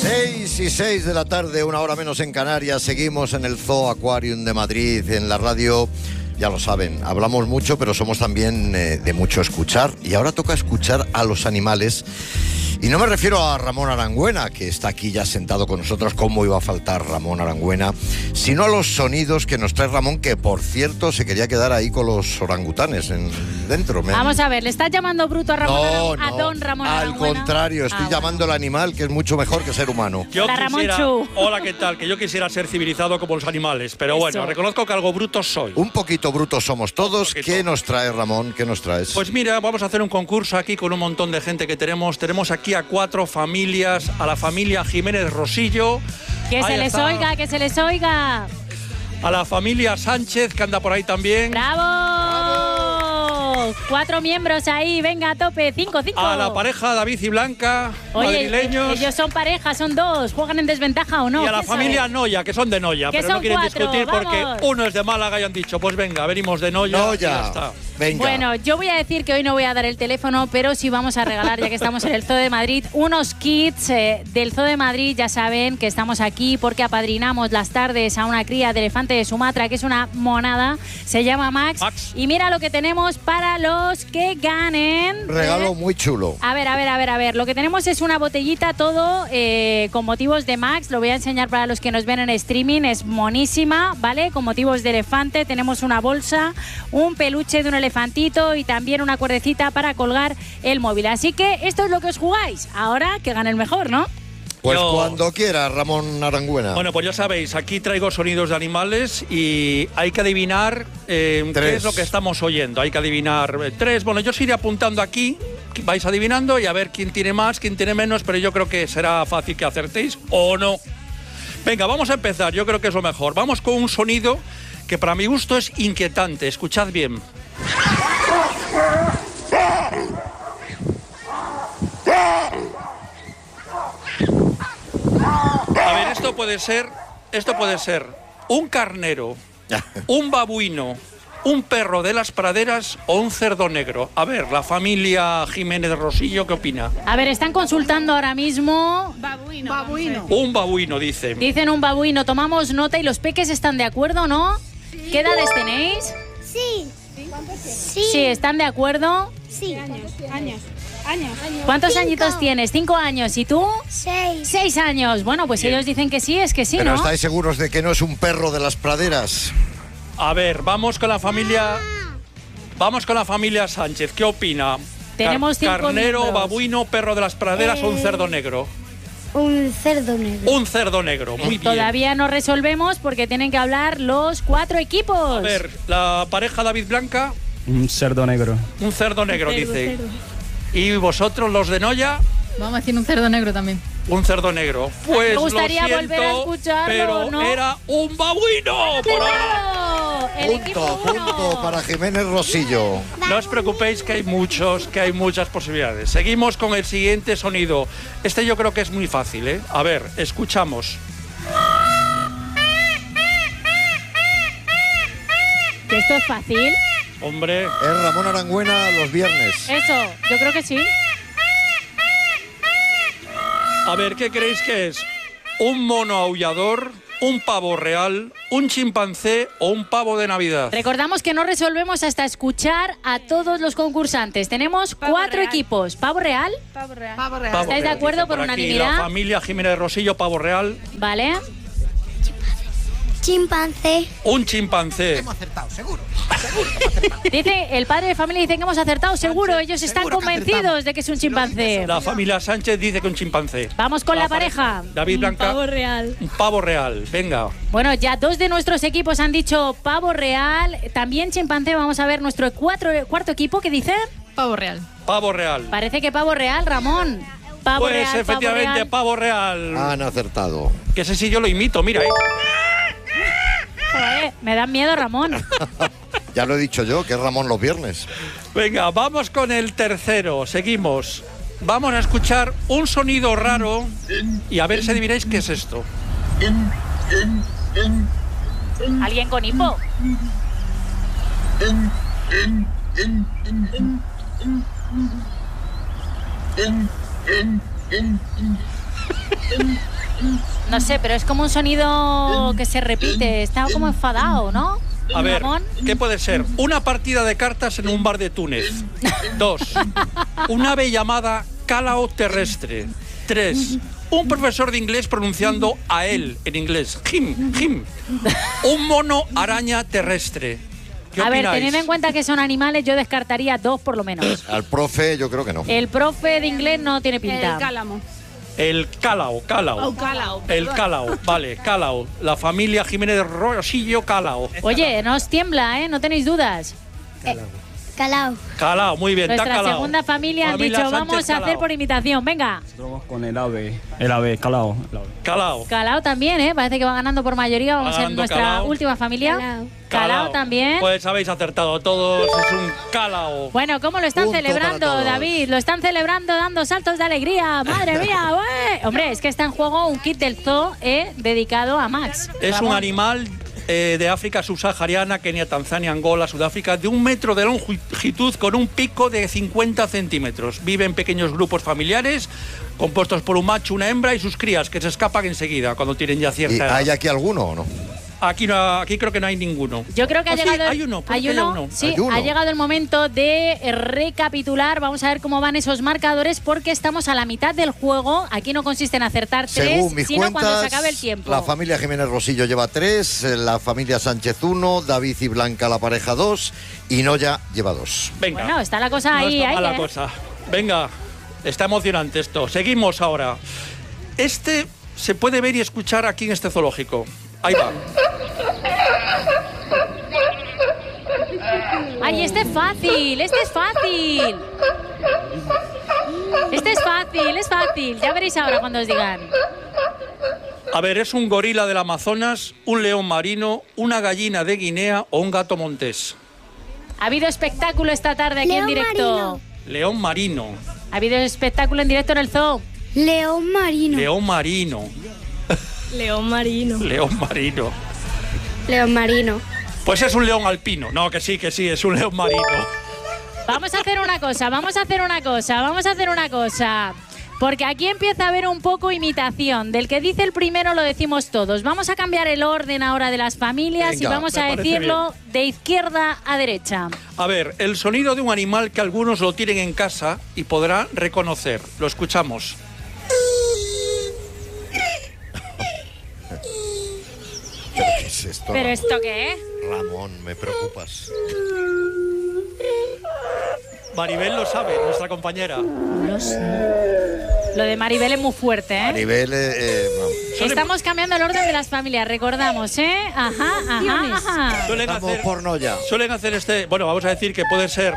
6:06 de la tarde, una hora menos en Canarias. Seguimos en el Zoo Aquarium de Madrid, en la radio. Ya lo saben, hablamos mucho, pero somos también de mucho escuchar. Y ahora toca escuchar a los animales. Y no me refiero a Ramón Arangüena, que está aquí ya sentado con nosotros. ¿Cómo iba a faltar Ramón Arangüena? Sino a los sonidos que nos trae Ramón, que por cierto se quería quedar ahí con los orangutanes dentro. Vamos a ver, ¿le estás llamando bruto a Ramón No, a don Ramón Arangüena? Al contrario, estoy llamando al animal, que es mucho mejor que ser humano. Hola, ¿qué tal? Que yo quisiera ser civilizado como los animales, pero bueno, reconozco que algo bruto soy. Un poquito brutos somos todos. ¿Qué nos trae, Ramón? ¿Qué nos traes? Pues mira, vamos a hacer un concurso aquí con un montón de gente que tenemos. Tenemos aquí a 4 familias, a la familia Jiménez Rosillo. Que se les oiga, que se les oiga. A la familia Sánchez, que anda por ahí también. ¡Bravo! 4 miembros ahí, venga, a tope, 5. A la pareja David y Blanca, madrileños. Ellos son pareja, son 2, ¿juegan en desventaja o no? Y a la familia Noya, que son de Noya, pero no quieren 4, discutir porque uno es de Málaga y han dicho, pues venga, venimos de Noya. Y ya está. Venga. Bueno, yo voy a decir que hoy no voy a dar el teléfono, pero sí vamos a regalar, ya que estamos en el Zoo de Madrid, unos kits del Zoo de Madrid. Ya saben que estamos aquí porque apadrinamos las tardes a una cría de elefante de Sumatra, que es una monada, se llama Max. Y mira lo que tenemos para los que ganen. Regalo muy chulo. A ver, lo que tenemos es una botellita todo con motivos de Max. Lo voy a enseñar para los que nos ven en streaming, es monísima, ¿vale? Con motivos de elefante, tenemos una bolsa, un peluche de un elefantito y también una cuerdecita para colgar el móvil. Así que esto es lo que os jugáis. Ahora que gane el mejor, ¿no? Pues cuando quiera, Ramón Arangüena. Bueno, pues ya sabéis, aquí traigo sonidos de animales y hay que adivinar qué es lo que estamos oyendo. Hay que adivinar 3. Bueno, yo os iré apuntando aquí, vais adivinando y a ver quién tiene más, quién tiene menos, pero yo creo que será fácil que acertéis o no. Venga, vamos a empezar, yo creo que es lo mejor. Vamos con un sonido que para mi gusto es inquietante. Escuchad bien. A ver, esto puede ser un carnero, un babuino, un perro de las praderas o un cerdo negro. A ver, la familia Jiménez Rosillo, ¿qué opina? A ver, están consultando ahora mismo. Babuino. Un babuino, dicen. Dicen un babuino, tomamos nota y los peques están de acuerdo, ¿no? Sí. ¿Qué edades tenéis? Sí. Sí, ¿están de acuerdo? Sí. Años. ¿Cuántos añitos tienes? 5 años. ¿Y tú? 6. 6 años. Bueno, pues ellos dicen que sí, es que sí, Pero ¿no? ¿estáis seguros de que no es un perro de las praderas? A ver, vamos con la familia Sánchez. ¿Qué opina? Tenemos 5 carnero, miembros. babuino, perro de las praderas o un cerdo negro. Un cerdo negro. Un cerdo negro, muy bien. Todavía no resolvemos porque tienen que hablar los 4 equipos. A ver, la pareja David Blanca. Un cerdo negro. Un cerdo negro, dice. ¿Y vosotros, los de Noya? Vamos a decir un cerdo negro también. Un cerdo negro. Pues me gustaría lo siento, volver a escucharlo, pero ¿no? era un babuino. Punto para Jiménez Rosillo. No os preocupéis que hay muchas posibilidades. Seguimos con el siguiente sonido. Este yo creo que es muy fácil, ¿eh? A ver, escuchamos. ¿Que esto es fácil? Hombre. Es Ramón Arangüena los viernes. Eso, yo creo que sí. A ver, ¿qué creéis que es? ¿Un mono aullador, un pavo real, un chimpancé o un pavo de Navidad? Recordamos que no resolvemos hasta escuchar a todos los concursantes. Tenemos 4 equipos. ¿Pavo real? Pavo real. ¿Estáis de acuerdo por aquí unanimidad? La familia Jiménez Rosillo, pavo real. Vale. Chimpancé. Un chimpancé. Hemos acertado, seguro. Dice, el padre de familia dice que hemos acertado, seguro. Ellos están convencidos de que es un chimpancé. La familia Sánchez dice que un chimpancé. Vamos con la pareja. David Blanca. Pavo real. Un pavo real, venga. Bueno, ya 2 de nuestros equipos han dicho pavo real, también chimpancé. Vamos a ver nuestro cuarto equipo, ¿qué dice? Pavo real. Pavo real. Parece que pavo real, Ramón. Pavo Pues real, efectivamente, pavo real. pavo real. Han acertado. Que sé si yo lo imito, mira, Joder, me dan miedo, Ramón. Ya lo he dicho yo, que es Ramón los viernes. Venga, vamos con el tercero. Seguimos. Vamos a escuchar un sonido raro y a ver si adivináis qué es esto. ¿Alguien con hipo? No sé, pero es como un sonido que se repite. Está como enfadado, ¿no? A ver, Ramón. ¿qué puede ser? Una partida de cartas en un bar de Túnez. 2. Un ave llamada calao terrestre. 3. Un profesor de inglés pronunciando a él en inglés. Him. Un mono araña terrestre. ¿Qué A ver, opináis? teniendo en cuenta que son animales, yo descartaría 2 por lo menos. Al profe yo creo que no. El profe de inglés no tiene pinta. El cálamo. El calao. El calao, vale, calao. La familia Jiménez Rosillo Calao. Oye, no os tiembla, ¿eh? No tenéis dudas. Calao. Calao, muy bien, está Nuestra calao. segunda familia han Familia dicho, Sánchez vamos a hacer Calao. por imitación. Venga. Vamos con el ave, calao. Calao. Calao también, ¿eh? Parece que va ganando por mayoría. Vamos a ser Ganando nuestra Calao. última familia. Calao. Calao también. Pues habéis acertado todos, es un calao. Bueno, ¿cómo lo están Punto celebrando, para todos. David? Lo están celebrando dando saltos de alegría. ¡Madre mía! ¡Ué! Hombre, es que está en juego un kit del zoo dedicado a Max. Es Ramón. un animal de África subsahariana, Kenia, Tanzania, Angola, Sudáfrica, de 1 metro de longitud con un pico de 50 centímetros. Vive en pequeños grupos familiares compuestos por un macho, una hembra y sus crías, que se escapan enseguida cuando tienen ya ¿Y cierta edad. hay aquí alguno o no? Aquí creo que no hay ninguno. Yo creo que ha Ah, sí, llegado. hay uno, puede ¿Hay que haya uno? uno. Sí, Hay uno. ha llegado el momento de recapitular. Vamos a ver cómo van esos marcadores, porque estamos a la mitad del juego. Aquí no consiste en acertar 3, Según mis sino cuentas, cuando se acabe el tiempo. la familia Jiménez Rosillo lleva 3, la familia Sánchez 1, David y Blanca la pareja 2 y Noya lleva 2. Venga. Bueno, está la cosa No ahí. está ahí, mala ¿eh? cosa. Venga, está emocionante esto. Seguimos ahora. Este se puede ver y escuchar aquí en este zoológico. Ahí va. Ay, este es fácil, este es fácil. Este es fácil. Ya veréis ahora cuando os digan. A ver, es un gorila del Amazonas, un león marino, una gallina de Guinea o un gato montés. Ha habido espectáculo esta tarde aquí en León directo. marino. León marino. Ha habido espectáculo en directo en el zoo. León marino. León marino. León marino. León marino. León marino. Pues es un león alpino. No, que sí, es un león marino. Vamos a hacer una cosa. Porque aquí empieza a haber un poco imitación. Del que dice el primero lo decimos todos. Vamos a cambiar el orden ahora de las familias. Venga, y vamos me a parece decirlo de izquierda a derecha. A ver, el sonido de un animal que algunos lo tienen en casa y podrán reconocer. Lo escuchamos. ¿Qué es esto? ¿Pero Ramón? esto qué es? Ramón, me preocupas. Maribel lo sabe, nuestra compañera. Lo de Maribel es muy fuerte, A ¿eh? nivel... Estamos cambiando el orden de las familias, recordamos, ¿eh? Ajá. Vamos por Noya. Suelen hacer este... Bueno, vamos a decir que puede ser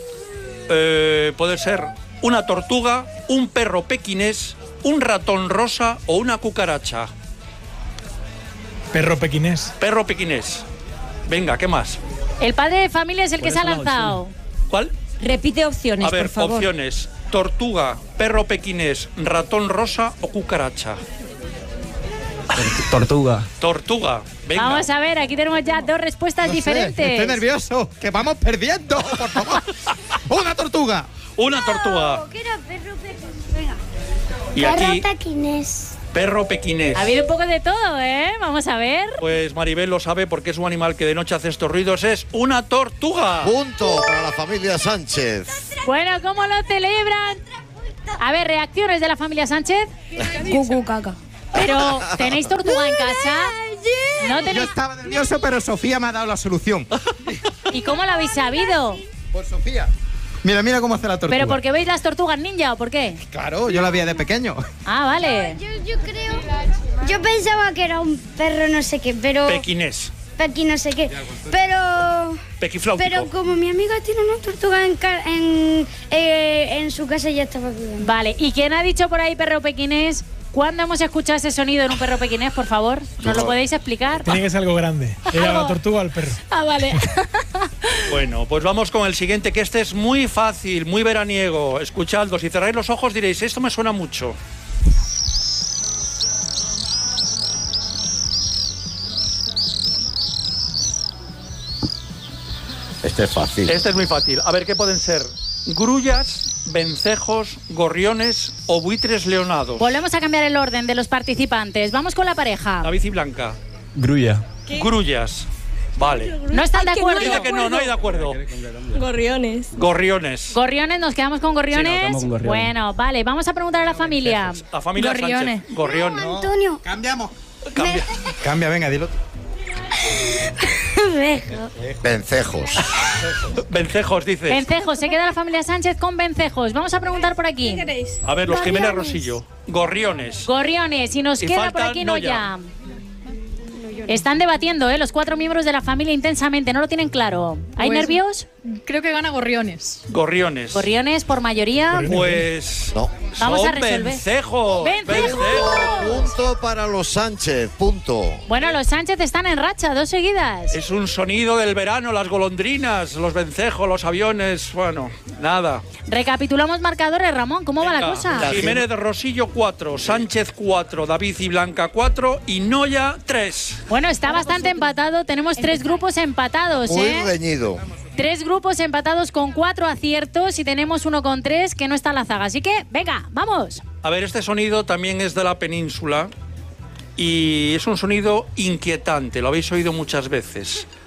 una tortuga, un perro pequinés, un ratón rosa o una cucaracha. Perro pequinés. Perro pequinés. Venga, ¿qué más? El padre de familia es el que se ha lanzado. ¿Cuál? Repite opciones, A ver, por favor. opciones. Tortuga, perro pequinés, ratón rosa o cucaracha. Tortuga. Tortuga. Venga. Vamos a ver, aquí tenemos ya dos respuestas diferentes. Estoy nervioso, que vamos perdiendo, por favor. ¡Una tortuga! Una tortuga. ¿Qué era perro pequinés? Venga. Y aquí, Perro pequinés. perro pequinés. Ha habido un poco de todo, ¿eh? Vamos a ver. Pues Maribel lo sabe porque es un animal que de noche hace estos ruidos. Es una tortuga. Punto para la familia Sánchez. Bueno, ¿cómo lo celebran? A ver, reacciones de la familia Sánchez. Cucu caca. Pero, ¿tenéis tortuga en casa? ¿No Yo tenéis? estaba nervioso, pero Sofía me ha dado la solución. ¿Y cómo lo habéis sabido? Por Sofía. Mira, mira cómo hace la tortuga. ¿Pero porque veis las tortugas ninja o por qué? Claro, yo la veía de pequeño. Ah, vale. Yo creo. Yo pensaba que era un perro no sé qué, pero. Pequinés. Pequi no sé qué. Pero. Pequifláutico. Pero como mi amiga tiene una tortuga en su casa, ya estaba cuidando. Vale, ¿y quién ha dicho por ahí perro pequinés? ¿Cuándo hemos escuchado ese sonido en un perro pequinés, por favor? ¿Nos lo podéis explicar? Tiene que ser algo grande. Era la tortuga o el perro. Ah, vale. Bueno, pues vamos con el siguiente, que este es muy fácil, muy veraniego. Escuchadlo, si cerráis los ojos diréis, esto me suena mucho. Este es fácil. Este es muy fácil. A ver, ¿qué pueden ser? Grullas, vencejos, gorriones o buitres leonados. Volvemos a cambiar el orden de los participantes. Vamos con la pareja. David y Blanca. Grulla. Grullas. Vale. ¿No están de acuerdo? Dice que no hay de acuerdo. Gorriones. Gorriones. Gorriones, nos quedamos con gorriones. Sí, nos quedamos con gorriones. Bueno, vale, vamos a preguntar a la familia. La familia Gorriones. Sánchez. Gorriones. Antonio. Cambiamos. Cambia. Cambia, venga, dilo. Vencejos. Vencejos, dices. Vencejos, se queda la familia Sánchez con vencejos. Vamos a preguntar por aquí. A ver, los Jiménez Rosillo. Gorriones. Gorriones, y nos Y queda falta por aquí Noya. Noya. Están debatiendo, los 4 miembros de la familia intensamente, no lo tienen claro. ¿Hay Pues- nervios? Creo que gana Gorriones. Gorriones. Gorriones por mayoría. Pues No. Vamos son a resolver. vencejos. ¡Vencejos! Punto para los Sánchez, punto. Bueno, los Sánchez están en racha, 2 seguidas. Es un sonido del verano, las golondrinas, los vencejos, los aviones, bueno, nada. Recapitulamos marcadores, Ramón, ¿cómo va la Venga, cosa? Jiménez Rosillo 4, Sánchez 4, David y Blanca 4 y Noya 3. Bueno, está bastante empatado, tenemos 3 grupos empatados, Muy ¿eh? reñido. 3 grupos empatados con 4 aciertos y tenemos uno con 3 que no está en la zaga. Así que, venga, vamos. A ver, este sonido también es de la península y es un sonido inquietante, lo habéis oído muchas veces.